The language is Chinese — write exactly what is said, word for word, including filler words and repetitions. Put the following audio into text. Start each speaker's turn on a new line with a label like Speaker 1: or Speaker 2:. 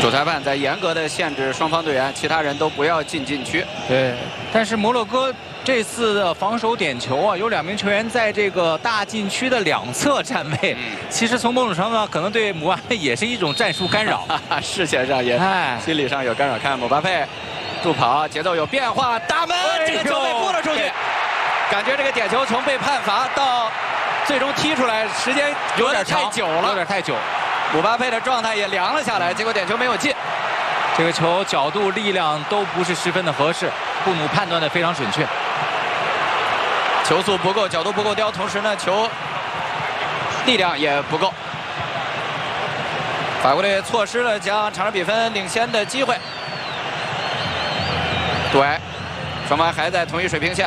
Speaker 1: 主裁判在严格的限制双方队员，其他人都不要进禁区。
Speaker 2: 对，但是摩洛哥这次的防守点球啊，有两名球员在这个大禁区的两侧站位，嗯、其实从某种程度上可能对姆巴佩也是一种战术干扰，
Speaker 1: 视线上也，
Speaker 2: 哎，
Speaker 1: 心理上有干扰。看姆巴佩助跑，节奏有变化，大门，这个球被扑了出去，感觉这个点球从被判罚到最终踢出来时间有点太久了，
Speaker 2: 有点太久。
Speaker 1: 姆巴佩的状态也凉了下来，结果点球没有进。
Speaker 2: 这个球角度、力量都不是十分的合适，布努判断的非常准确。
Speaker 1: 球速不够，角度不够刁，同时呢，球力量也不够。法国队错失了将场上比分领先的机会。对，双方还在同一水平线。